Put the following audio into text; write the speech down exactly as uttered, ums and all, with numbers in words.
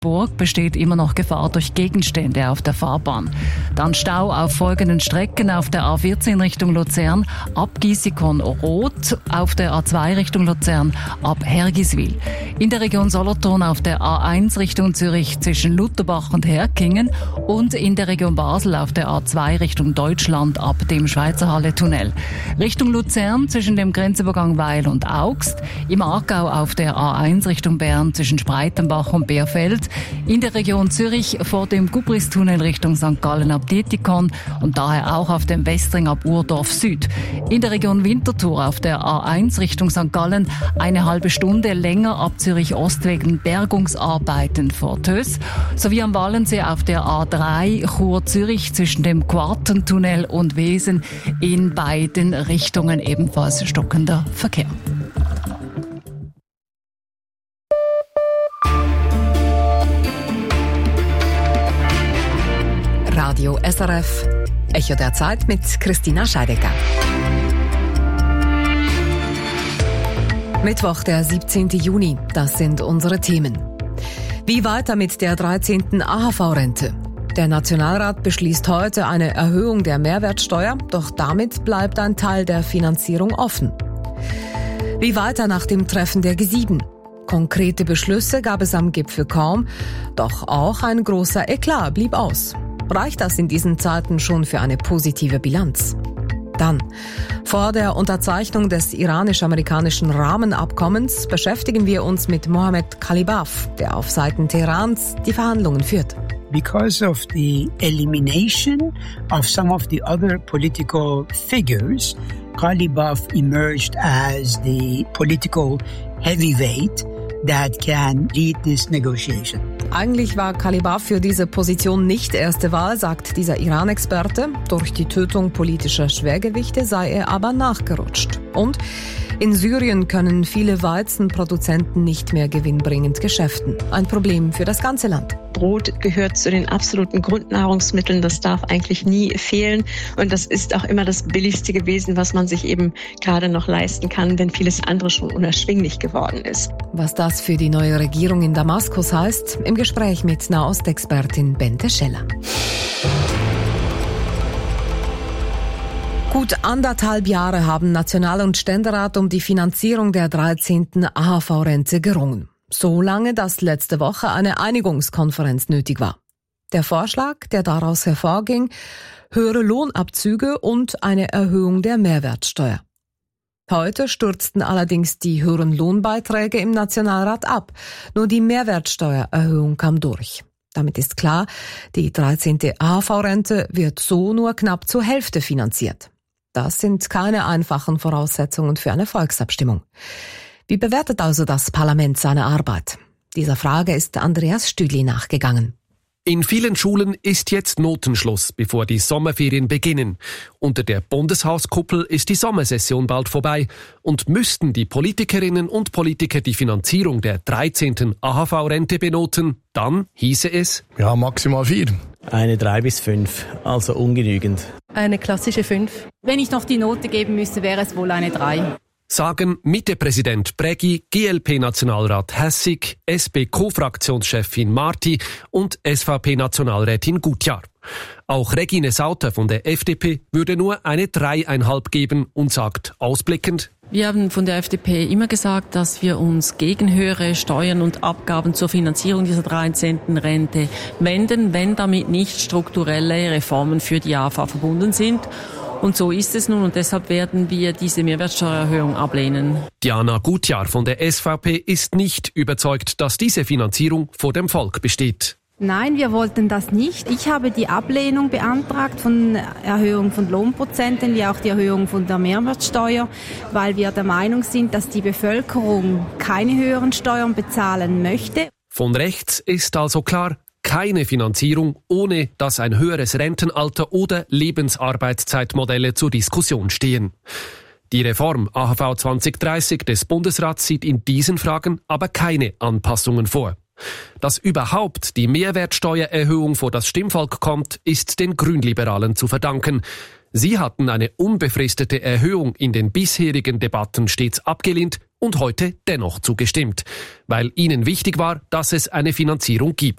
Burg besteht immer noch Gefahr durch Gegenstände auf der Fahrbahn. Dann Stau auf folgenden Strecken: auf der A vierzehn Richtung Luzern, ab Giessikon-Roth, auf der A zwei Richtung Luzern, ab Hergiswil. In der Region Solothurn auf der A eins Richtung Zürich zwischen Lutherbach und Herkingen und in der Region Basel auf der A zwei Richtung Deutschland ab dem Schweizerhalle-Tunnel. Richtung Luzern zwischen dem Grenzübergang Weil und Augst, im Aargau auf der A eins Richtung Bern zwischen Spreitenbach und Beerfeld, in der Region Zürich vor dem Gubristunnel Richtung Sankt Gallen ab Dietikon und daher auch auf dem Westring ab Urdorf Süd. In der Region Winterthur auf der A eins Richtung Sankt Gallen eine halbe Stunde länger ab Zürich Ost wegen Bergungsarbeiten vor Töss, sowie am Wallensee auf der A drei Chur Zürich zwischen dem Quartentunnel und Wesen in beiden Richtungen ebenfalls stockender Verkehr. Radio S R F, Echo der Zeit mit Christina Scheidecker. Mittwoch, der siebzehnten Juni, das sind unsere Themen. Wie weiter mit der dreizehnten A H V-Rente? Der Nationalrat beschließt heute eine Erhöhung der Mehrwertsteuer, doch damit bleibt ein Teil der Finanzierung offen. Wie weiter nach dem Treffen der G sieben? Konkrete Beschlüsse gab es am Gipfel kaum, doch auch ein großer Eklat blieb aus. Reicht das in diesen Zeiten schon für eine positive Bilanz? Dann, vor der Unterzeichnung des iranisch-amerikanischen Rahmenabkommens beschäftigen wir uns mit Mohammed Khalibaf, der auf Seiten Teherans die Verhandlungen führt. Because of the elimination of some of the other political figures, Khalibaf emerged as the political heavyweight that can lead this negotiation. Eigentlich war Khalibaf für diese Position nicht erste Wahl, sagt dieser Iran-Experte. Durch die Tötung politischer Schwergewichte sei er aber nachgerutscht. Und in Syrien können viele Weizenproduzenten nicht mehr gewinnbringend geschäften. Ein Problem für das ganze Land. Brot gehört zu den absoluten Grundnahrungsmitteln. Das darf eigentlich nie fehlen. Und das ist auch immer das Billigste gewesen, was man sich eben gerade noch leisten kann, wenn vieles andere schon unerschwinglich geworden ist. Was das für die neue Regierung in Damaskus heißt, im Gespräch mit Nahostexpertin Bente Scheller. Gut anderthalb Jahre haben National- und Ständerat um die Finanzierung der dreizehnten A H V-Rente gerungen. So lange, dass letzte Woche eine Einigungskonferenz nötig war. Der Vorschlag, der daraus hervorging, höhere Lohnabzüge und eine Erhöhung der Mehrwertsteuer. Heute stürzten allerdings die höheren Lohnbeiträge im Nationalrat ab. Nur die Mehrwertsteuererhöhung kam durch. Damit ist klar, die dreizehnte A H V-Rente wird so nur knapp zur Hälfte finanziert. Das sind keine einfachen Voraussetzungen für eine Volksabstimmung. Wie bewertet also das Parlament seine Arbeit? Dieser Frage ist Andreas Stüdli nachgegangen. In vielen Schulen ist jetzt Notenschluss, bevor die Sommerferien beginnen. Unter der Bundeshauskuppel ist die Sommersession bald vorbei und müssten die Politikerinnen und Politiker die Finanzierung der dreizehnten A H V-Rente benoten, dann hieße es... Ja, maximal vier. Eine drei bis fünf, also ungenügend. Eine klassische fünf. Wenn ich noch die Note geben müsste, wäre es wohl eine drei. Sagen Mitte-Präsident Brägi, G L P-Nationalrat Hässig, S P-Co-Fraktionschefin Marti und S V P-Nationalrätin Gutjahr. Auch Regine Sauter von der F D P würde nur eine dreieinhalb geben und sagt ausblickend: Wir haben von der F D P immer gesagt, dass wir uns gegen höhere Steuern und Abgaben zur Finanzierung dieser dreizehnten Rente wenden, wenn damit nicht strukturelle Reformen für die A H V verbunden sind. Und so ist es nun und deshalb werden wir diese Mehrwertsteuererhöhung ablehnen. Diana Gutjahr von der S V P ist nicht überzeugt, dass diese Finanzierung vor dem Volk besteht. Nein, wir wollten das nicht. Ich habe die Ablehnung beantragt von Erhöhung von Lohnprozenten, wie auch die Erhöhung von der Mehrwertsteuer, weil wir der Meinung sind, dass die Bevölkerung keine höheren Steuern bezahlen möchte. Von rechts ist also klar, keine Finanzierung, ohne dass ein höheres Rentenalter oder Lebensarbeitszeitmodelle zur Diskussion stehen. Die Reform A H V zwanzig dreißig des Bundesrats sieht in diesen Fragen aber keine Anpassungen vor. Dass überhaupt die Mehrwertsteuererhöhung vor das Stimmvolk kommt, ist den Grünliberalen zu verdanken. Sie hatten eine unbefristete Erhöhung in den bisherigen Debatten stets abgelehnt und heute dennoch zugestimmt, weil ihnen wichtig war, dass es eine Finanzierung gibt.